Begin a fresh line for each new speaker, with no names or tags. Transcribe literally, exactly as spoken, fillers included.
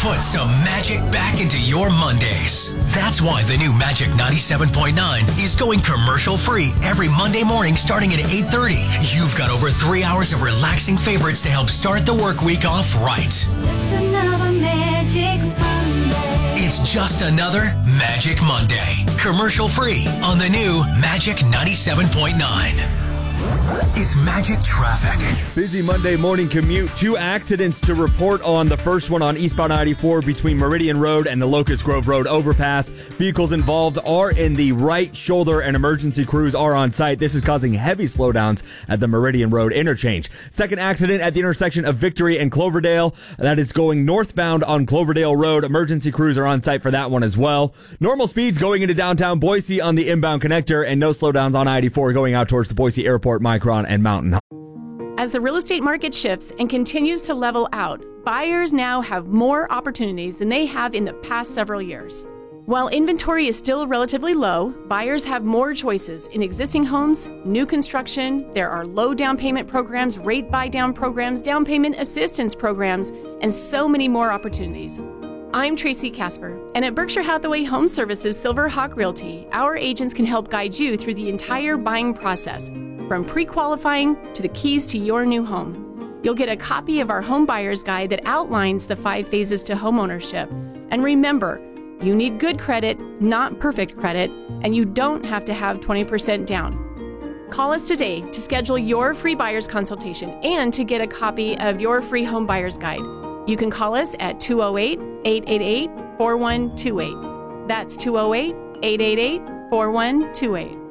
Put some magic back into your Mondays. That's why the new Magic ninety-seven point nine is going commercial-free every Monday morning starting at eight thirty. You've got over three hours of relaxing favorites to help start the work week off right.
Just another Magic Monday.
It's just another Magic Monday. Commercial-free on the new Magic ninety-seven point nine. It's Magic Traffic.
Busy Monday morning commute. Two accidents to report on. The first one on eastbound ninety-four between Meridian Road and the Locust Grove Road overpass. Vehicles involved are in the right shoulder and emergency crews are on site. This is causing heavy slowdowns at the Meridian Road interchange. Second accident at the intersection of Victory and Cloverdale. That is going northbound on Cloverdale Road. Emergency crews are on site for that one as well. Normal speeds going into downtown Boise on the inbound connector and no slowdowns on ninety-four going out towards the Boise Airport, Micron, and Mountain.
As the real estate market shifts and continues to level out, buyers now have more opportunities than they have in the past several years. While inventory is still relatively low, buyers have more choices in existing homes, new construction. There are low down payment programs, rate buy down programs, down payment assistance programs, and so many more opportunities. I'm Tracy Casper, and at Berkshire Hathaway Home Services Silver Hawk Realty, our agents can help guide you through the entire buying process, from pre-qualifying to the keys to your new home. You'll get a copy of our home buyer's guide that outlines the five phases to homeownership. And remember, you need good credit, not perfect credit, and you don't have to have twenty percent down. Call us today to schedule your free buyer's consultation and to get a copy of your free home buyer's guide. You can call us at two oh eight, eight eight eight, four one two eight. That's two oh eight, eight eight eight, four one two eight.